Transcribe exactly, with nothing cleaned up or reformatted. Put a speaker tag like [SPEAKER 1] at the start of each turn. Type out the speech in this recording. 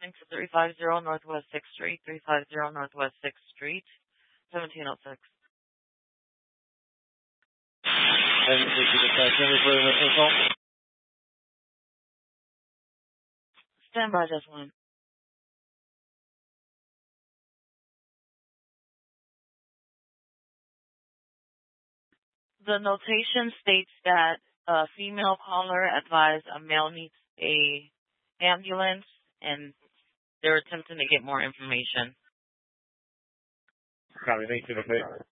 [SPEAKER 1] crossing to three fifty Northwest sixth Street, three fifty Northwest sixth Street, seventeen oh six.
[SPEAKER 2] And did you dispatch number for the missing call?
[SPEAKER 1] Stand by, just one. The notation states that a female caller advised a male needs a ambulance, and they're attempting to get more information.
[SPEAKER 2] Copy. Thank you.